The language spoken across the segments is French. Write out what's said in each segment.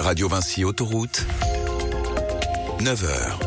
Radio Vinci Autoroute, 9h.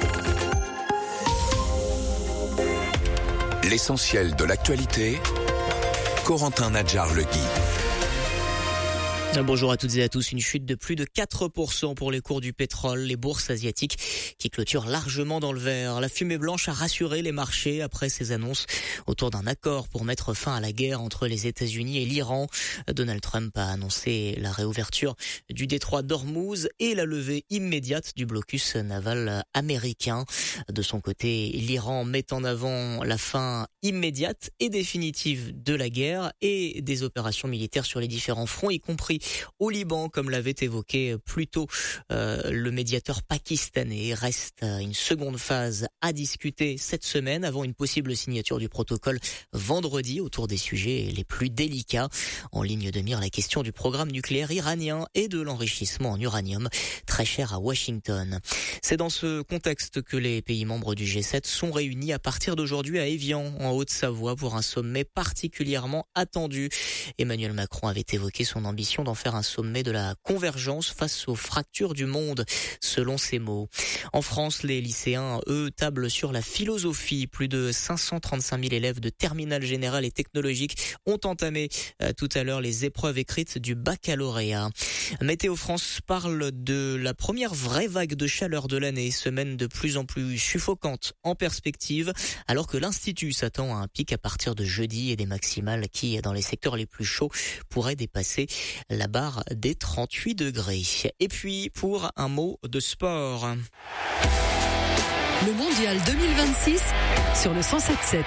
L'essentiel de l'actualité, Corentin Nadjar-Legui. Bonjour à toutes et à tous. Une chute de plus de 4% pour les cours du pétrole, les bourses asiatiques qui clôturent largement dans le vert. La fumée blanche a rassuré les marchés après ces annonces autour d'un accord pour mettre fin à la guerre entre les États-Unis et l'Iran. Donald Trump a annoncé la réouverture du détroit d'Ormuz et la levée immédiate du blocus naval américain. De son côté, l'Iran met en avant la fin immédiate et définitive de la guerre et des opérations militaires sur les différents fronts, y compris au Liban, comme l'avait évoqué plus tôt le médiateur pakistanais. Reste une seconde phase à discuter cette semaine avant une possible signature du protocole vendredi autour des sujets les plus délicats. En ligne de mire, la question du programme nucléaire iranien et de l'enrichissement en uranium, très cher à Washington. C'est dans ce contexte que les pays membres du G7 sont réunis à partir d'aujourd'hui à Évian, en Haute-Savoie, pour un sommet particulièrement attendu. Emmanuel Macron avait évoqué son ambition d'en faire un sommet de la convergence face aux fractures du monde, selon ses mots. En France, les lycéens, eux, tablent sur la philosophie. Plus de 535 000 élèves de terminale générale et technologique ont entamé tout à l'heure les épreuves écrites du baccalauréat. Météo France parle de la première vraie vague de chaleur de l'année, semaine de plus en plus suffocante en perspective, alors que l'Institut s'attend à un pic à partir de jeudi et des maximales qui, dans les secteurs les plus chauds, pourraient dépasser la barre des 38 degrés. Et puis, pour un mot de sport. Le Mondial 2026 sur le 107.7.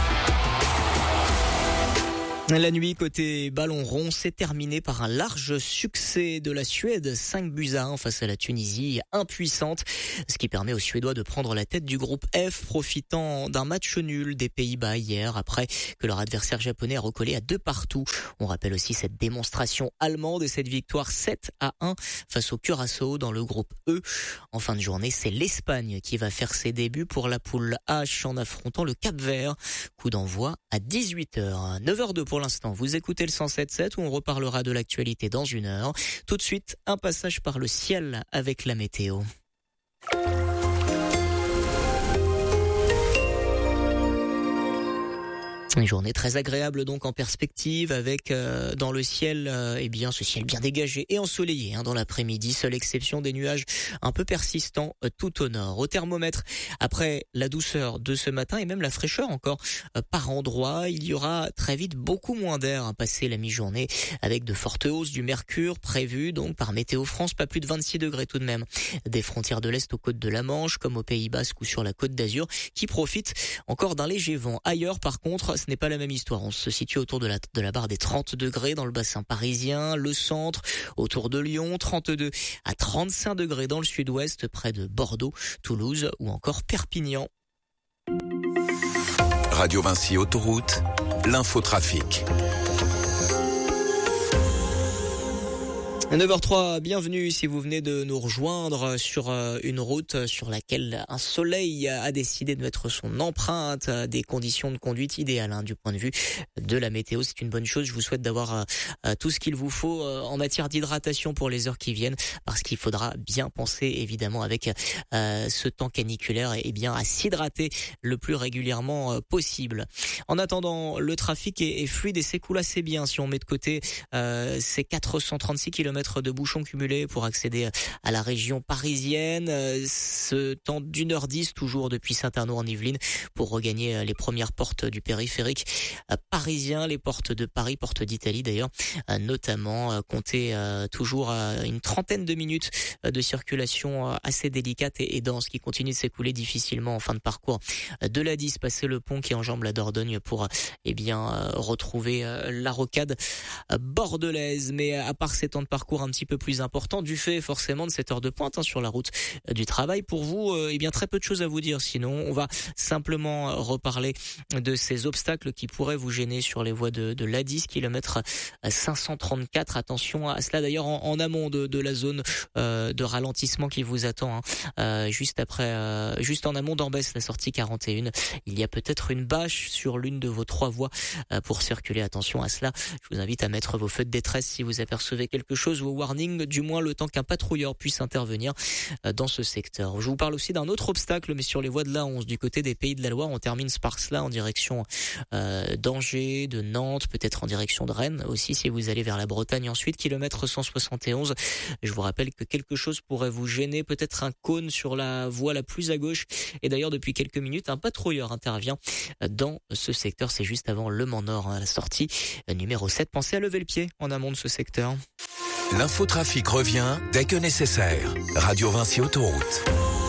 La nuit côté ballon rond s'est terminée par un large succès de la Suède, 5-1 face à la Tunisie, impuissante, ce qui permet aux Suédois de prendre la tête du groupe F, profitant d'un match nul des Pays-Bas hier, après que leur adversaire japonais a recollé à 2-2. On rappelle aussi cette démonstration allemande et cette victoire 7-1 face au Curaçao dans le groupe E. En fin de journée, c'est l'Espagne qui va faire ses débuts pour la poule H en affrontant le Cap-Vert. Coup d'envoi à 18h. 9h02 pour l'instant, vous écoutez le 107.7 où on reparlera de l'actualité dans une heure. Tout de suite, un passage par le ciel avec la météo. Une journée très agréable donc en perspective avec dans le ciel ce ciel bien dégagé et ensoleillé dans l'après-midi, seule exception des nuages un peu persistants tout au nord. Au thermomètre, après la douceur de ce matin et même la fraîcheur encore par endroits, il y aura très vite beaucoup moins d'air à passer la mi-journée avec de fortes hausses du mercure prévues donc par Météo France, pas plus de 26 degrés tout de même. Des frontières de l'Est aux côtes de la Manche comme au Pays Basque ou sur la Côte d'Azur qui profitent encore d'un léger vent. Ailleurs par contre, ce n'est pas la même histoire. On se situe autour de la barre des 30 degrés dans le bassin parisien, le centre, autour de Lyon, 32 à 35 degrés dans le sud-ouest, près de Bordeaux, Toulouse ou encore Perpignan. Radio Vinci Autoroute, l'infotrafic. 9h03, bienvenue si vous venez de nous rejoindre sur une route sur laquelle un soleil a décidé de mettre son empreinte, des conditions de conduite idéales du point de vue de la météo. C'est une bonne chose, je vous souhaite d'avoir tout ce qu'il vous faut en matière d'hydratation pour les heures qui viennent, parce qu'il faudra bien penser évidemment avec ce temps caniculaire et bien à s'hydrater le plus régulièrement possible. En attendant, le trafic est fluide et s'écoule assez bien si on met de côté ces 436 km de bouchons cumulés pour accéder à la région parisienne. Ce temps d'1h10 toujours depuis Saint-Arnaud en Yvelines pour regagner les premières portes du périphérique parisien, les portes de Paris, portes d'Italie d'ailleurs, notamment. Comptez toujours une trentaine de minutes de circulation assez délicate et dense qui continue de s'écouler difficilement en fin de parcours de la 10, passer le pont qui enjambe la Dordogne pour retrouver la rocade bordelaise. Mais à part ces temps de parcours un petit peu plus important du fait forcément de cette heure de pointe sur la route du travail, pour vous très peu de choses à vous dire. Sinon on va simplement reparler de ces obstacles qui pourraient vous gêner sur les voies de l'A10 kilomètre 534. Attention à cela d'ailleurs en amont de la zone de ralentissement qui vous attend juste en amont d'Ambès, la sortie 41. Il y a peut-être une bâche sur l'une de vos 3 voies pour circuler. Attention à cela. Je vous invite à mettre vos feux de détresse si vous apercevez quelque chose avertisseuses ou au warning, du moins le temps qu'un patrouilleur puisse intervenir dans ce secteur. Je vous parle aussi d'un autre obstacle, mais sur les voies de l'A11 du côté des Pays de la Loire. On termine ce Sparks-là en direction d'Angers, de Nantes, peut-être en direction de Rennes aussi si vous allez vers la Bretagne. Ensuite, kilomètre 171. Je vous rappelle que quelque chose pourrait vous gêner, peut-être un cône sur la voie la plus à gauche. Et d'ailleurs, depuis quelques minutes, un patrouilleur intervient dans ce secteur. C'est juste avant Le Mans Nord, à la sortie numéro 7. Pensez à lever le pied en amont de ce secteur. L'infotrafic revient dès que nécessaire. Radio Vinci Autoroute.